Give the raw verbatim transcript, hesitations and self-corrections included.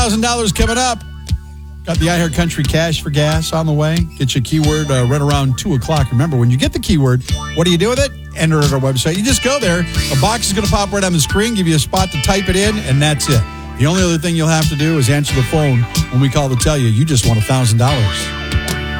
one thousand dollars coming up. Got the iHeart Country Cash for Gas on the way. Get your keyword uh, right around two o'clock. Remember, when you get the keyword, what do you do with it? Enter it at our website. You just go there. A box is going to pop right on the screen, give you a spot to type it in, and that's it. The only other thing you'll have to do is answer the phone when we call to tell you you just won one thousand dollars.